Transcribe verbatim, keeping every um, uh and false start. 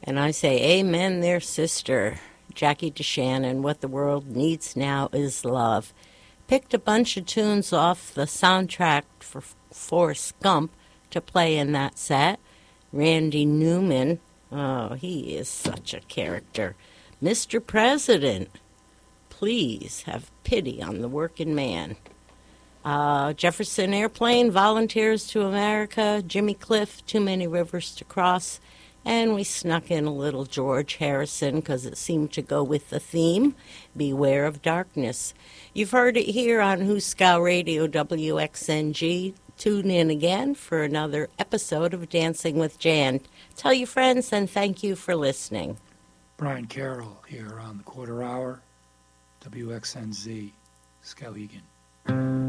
And I say, amen there, sister. Jackie DeShannon, what the world needs now is love. Picked a bunch of tunes off the soundtrack for Forrest Gump to play in that set. Randy Newman, oh, he is such a character. Mister President, please have pity on the working man. Uh, Jefferson Airplane, Volunteers to America, Jimmy Cliff, Too Many Rivers to Cross, and we snuck in a little George Harrison because it seemed to go with the theme, Beware of Darkness. You've heard it here on Hooskow Radio W X N G. Tune in again for another episode of Dancing with Jan. Tell your friends and thank you for listening. Brian Carroll here on the Quarter Hour, W X N Z, Skowhegan.